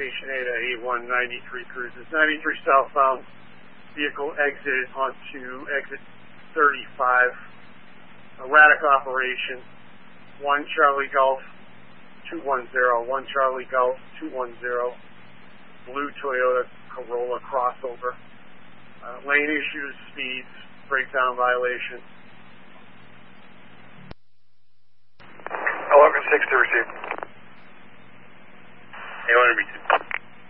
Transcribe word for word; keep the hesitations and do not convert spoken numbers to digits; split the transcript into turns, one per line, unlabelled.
Station Ada eight one ninety-three cruises. ninety-three southbound, vehicle exited onto exit thirty-five. Erratic operation. one Charlie Golf two one zero. one Charlie Golf two one zero. Blue Toyota Corolla crossover. Uh, lane issues, speeds, breakdown violation.
eleven six to receive.